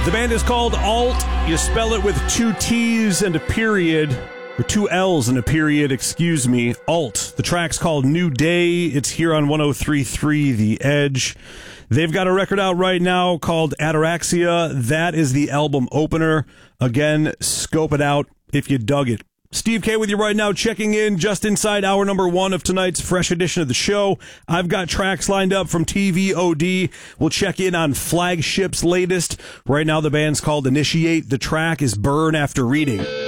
The band is called Alt. You spell it with 2 T's and a period, or 2 L's and a period, excuse me. Alt. The track's called New Day. It's here on 103.3 The Edge. They've got a record out right now called Ataraxia. That is the album opener. Again, scope it out if you dug it. Steve K with you right now, checking in just inside hour number 1 of tonight's fresh edition of the show. I've got tracks lined up from TVOD. We'll check in on Flagship's latest. Right now, the band's called Initiate. The track is Burn After Reading.